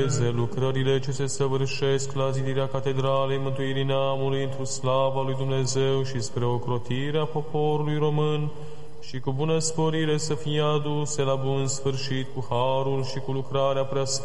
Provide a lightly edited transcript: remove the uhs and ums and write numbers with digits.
binecuvânteze lucrările ce se săvârșesc la zidirea Catedralei Mântuirii Neamului într-o slava lui Dumnezeu și spre ocrotirea poporului român și cu bună sporire să fie aduse la bun sfârșit cu harul și cu lucrarea preasfântă